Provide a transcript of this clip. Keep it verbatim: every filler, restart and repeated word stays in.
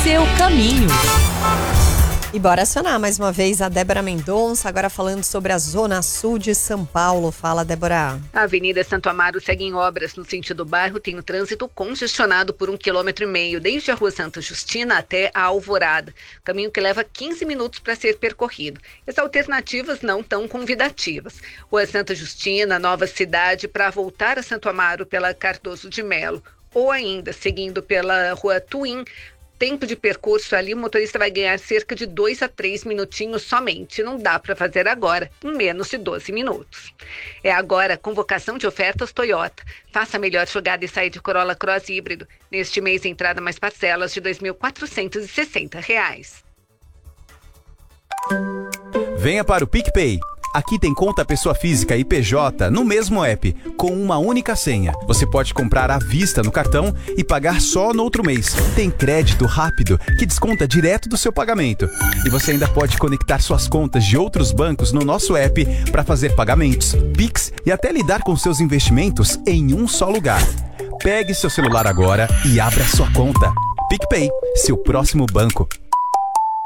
seu caminho. E bora acionar mais uma vez a Débora Mendonça, agora falando sobre a Zona Sul de São Paulo. Fala, Débora. A Avenida Santo Amaro segue em obras no sentido bairro, tem o trânsito congestionado por um quilômetro e meio, desde a Rua Santa Justina até a Alvorada. Caminho que leva quinze minutos para ser percorrido. As alternativas não tão convidativas. Rua Santa Justina, Nova Cidade, para voltar a Santo Amaro pela Cardoso de Melo. Ou ainda, seguindo pela Rua Tuim, tempo de percurso ali, o motorista vai ganhar cerca de dois a três minutinhos somente. Não dá para fazer agora, em menos de doze minutos. É agora a convocação de ofertas Toyota. Faça a melhor jogada e saia de Corolla Cross híbrido. Neste mês, entrada mais parcelas de dois mil quatrocentos e sessenta reais. Venha para o PicPay. Aqui tem conta pessoa física e P J no mesmo app, com uma única senha. Você pode comprar à vista no cartão e pagar só no outro mês. Tem crédito rápido que desconta direto do seu pagamento. E você ainda pode conectar suas contas de outros bancos no nosso app para fazer pagamentos, Pix e até lidar com seus investimentos em um só lugar. Pegue seu celular agora e abra sua conta. PicPay, seu próximo banco.